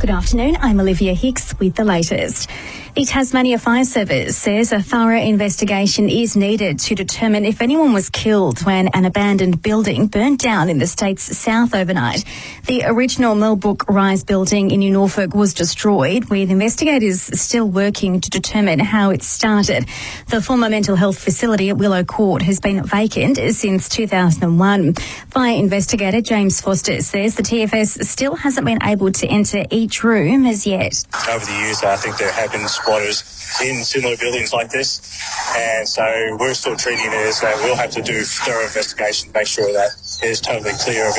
Good afternoon, I'm Olivia Hicks with the latest. The Tasmania Fire Service says a thorough investigation is needed to determine if anyone was killed when an abandoned building burnt down in the state's south overnight. The original Millbrook Rise building in New Norfolk was destroyed, with investigators still working to determine how it started. The former mental health facility at Willow Court has been vacant since 2001. Fire investigator James Foster says the TFS still hasn't been able to enter each room as yet. Over the years, I think there have been squatters in similar buildings like this, and so we're still treating it as that we'll have to do thorough investigation to make sure that it is totally clear of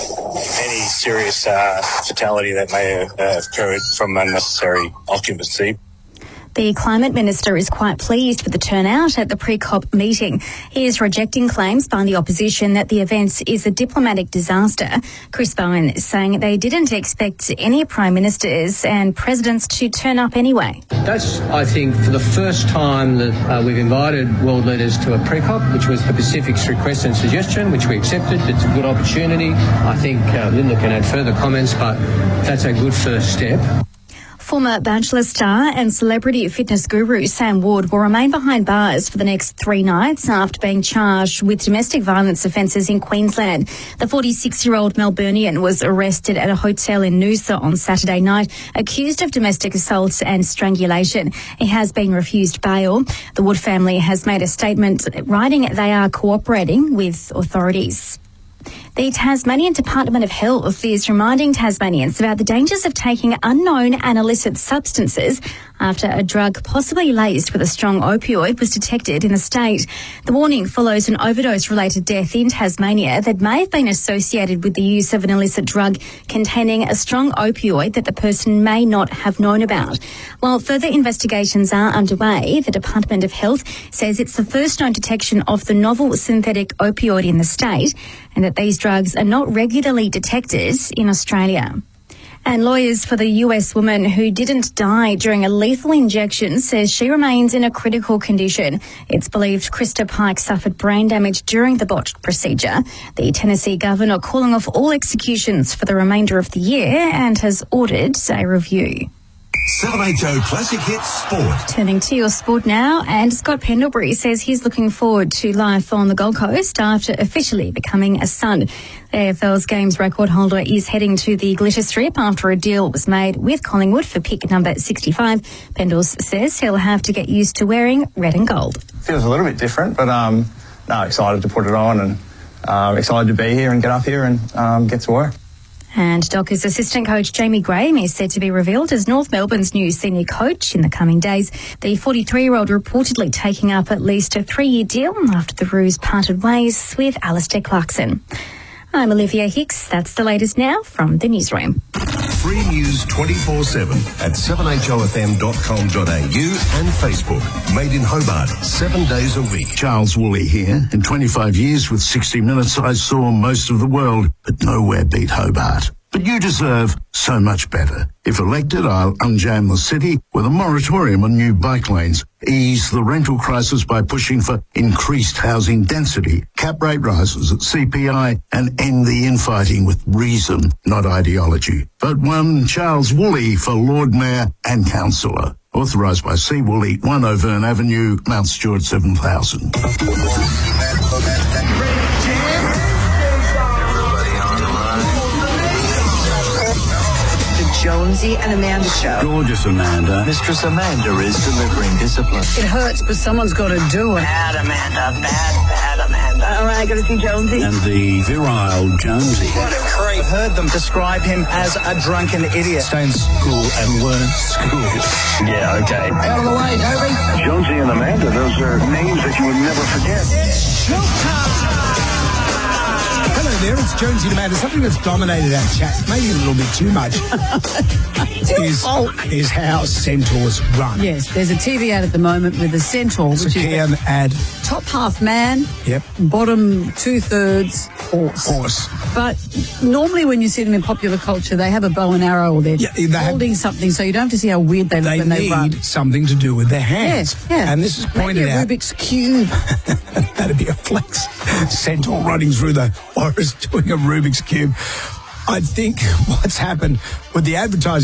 any serious fatality that may have occurred from unnecessary occupancy. The Climate Minister is quite pleased with the turnout at the pre-COP meeting. He is rejecting claims by the opposition that the event is a diplomatic disaster. Chris Bowen is saying they didn't expect any Prime Ministers and Presidents to turn up anyway. That's, I think, for the first time that we've invited world leaders to a pre-COP, which was the Pacific's request and suggestion, which we accepted. It's a good opportunity. I think Linda can add further comments, but that's a good first step. Former Bachelor star and celebrity fitness guru Sam Ward will remain behind bars for the next 3 nights after being charged with domestic violence offences in Queensland. The 46-year-old Melburnian was arrested at a hotel in Noosa on Saturday night, accused of domestic assault and strangulation. He has been refused bail. The Wood family has made a statement writing they are cooperating with authorities. The Tasmanian Department of Health is reminding Tasmanians about the dangers of taking unknown and illicit substances after a drug possibly laced with a strong opioid was detected in the state. The warning follows an overdose-related death in Tasmania that may have been associated with the use of an illicit drug containing a strong opioid that the person may not have known about. While further investigations are underway, the Department of Health says it's the first known detection of the novel synthetic opioid in the state and that these drugs are not regularly detected in Australia. And lawyers for the US woman who didn't die during a lethal injection says she remains in a critical condition. It's believed Krista Pike suffered brain damage during the botched procedure. The Tennessee governor calling off all executions for the remainder of the year and has ordered a review. 7HO Classic Hits Sport. Turning to your sport now, and Scott Pendlebury says he's looking forward to life on the Gold Coast after officially becoming a Sun. The AFL's games record holder is heading to the Glitter Strip after a deal was made with Collingwood for pick number 65. Pendles says he'll have to get used to wearing red and gold. Feels a little bit different, but excited to put it on and excited to be here and get up here and get to work. And Dockers assistant coach Jamie Graham is said to be revealed as North Melbourne's new senior coach in the coming days. The 43-year-old reportedly taking up at least a 3-year deal after the Roos parted ways with Alistair Clarkson. I'm Olivia Hicks. That's the latest now from the newsroom. Free news 24/7 at 7hofm.com.au and Facebook. Made in Hobart, 7 days a week. Charles Woolley here. In 25 years with 60 Minutes, I saw most of the world, but nowhere beat Hobart. But you deserve so much better. If elected, I'll unjam the city with a moratorium on new bike lanes, ease the rental crisis by pushing for increased housing density, cap rate rises at CPI, and end the infighting with reason, not ideology. Vote 1 Charles Woolley for Lord Mayor and Councillor. Authorised by C. Woolley, 1 O'Verne Avenue, Mount Stewart, 7000. Jonesy and Amanda Show. Gorgeous Amanda. Mistress Amanda is delivering discipline. It hurts, but someone's got to do it. Bad Amanda. Bad Amanda. All right, got to see Jonesy. And the virile Jonesy. What a creep. I've heard them describe him as a drunken idiot. Stay in school and learn school. Yeah, okay. Out of the way, Toby. Jonesy and Amanda, those are names that you would never forget. It's showtime! Hello there, it's Jonesy and Amanda. Something that's dominated our chat, maybe a little bit too much, is how centaurs run. Yes, there's a TV ad at the moment with a centaur, which it's is an ad. Top half man, yep. Bottom 2/3 horse. But normally when you see them in popular culture, they have a bow and arrow or they're holding something, so you don't have to see how weird they look when they run. They need something to do with their hands. Yeah. And this is pointed out. Maybe a Rubik's Cube. That'd be a flex. Centaur running through the forest doing a Rubik's Cube. I think what's happened with the advertising